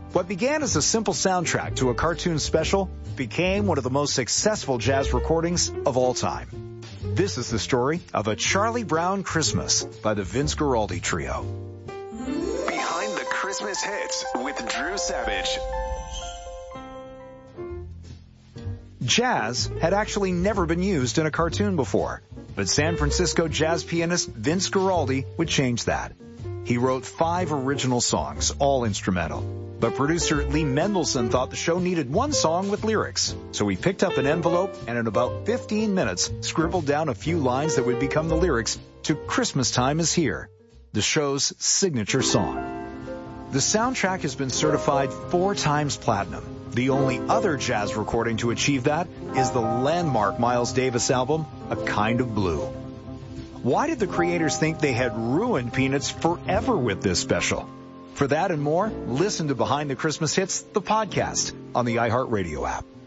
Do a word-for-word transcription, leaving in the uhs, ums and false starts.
What began as a simple soundtrack to a cartoon special became one of the most successful jazz recordings of all time. This is the story of A Charlie Brown Christmas by the Vince Guaraldi Trio. Behind the Christmas Hits with Drew Savage. Jazz had actually never been used in a cartoon before, but San Francisco jazz pianist Vince Guaraldi would change that. He wrote five original songs, all instrumental. But producer Lee Mendelson thought the show needed one song with lyrics. So he picked up an envelope and in about fifteen minutes scribbled down a few lines that would become the lyrics to Christmas Time Is Here, the show's signature song. The soundtrack has been certified four times platinum. The only other jazz recording to achieve that is the landmark Miles Davis album, A Kind of Blue. Why did the creators think they had ruined Peanuts forever with this special? For that and more, listen to Behind the Christmas Hits, the podcast, on the iHeartRadio app.